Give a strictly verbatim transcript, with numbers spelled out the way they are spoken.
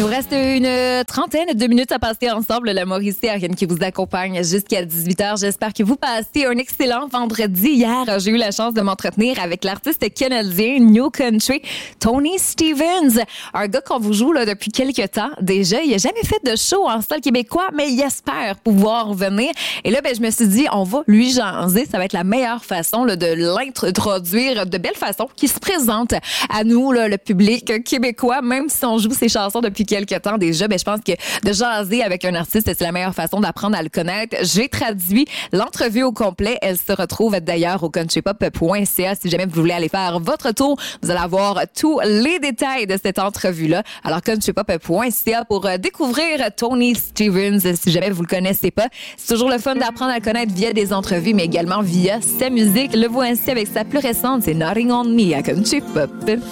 nous reste une trentaine de minutes à passer ensemble. La Mauricie Ariane qui vous accompagne jusqu'à dix-huit heures. J'espère que vous passez un excellent vendredi. Hier, j'ai eu la chance de m'entretenir avec l'artiste canadien New Country, Tony Stevens. Un gars qu'on vous joue là, depuis quelques temps déjà. Il n'a jamais fait de show en style québécois, mais il espère pouvoir venir. Et là, ben, je me suis dit, on va lui jaser. Ça va être la meilleure façon là, de l'introduire de belle façon, qui se présente à nous, là, le public québécois, même si on joue ses chansons depuis quelques temps déjà. Ben, je pense que de jaser avec un artiste, c'est la meilleure façon d'apprendre à le connaître. J'ai traduit l'entrevue au complet. Elle se retrouve d'ailleurs au countrypop point c a. Si jamais vous voulez aller faire votre tour, vous allez avoir tous les détails de cette entrevue-là. Alors, countrypop point c a pour découvrir Tony Stevens, si jamais vous le connaissez pas. C'est toujours le fun d'apprendre à le connaître via des entrevues, mais également via sa musique. Le voici avec sa plus récente, c'est Nothing on Me à Countrypop.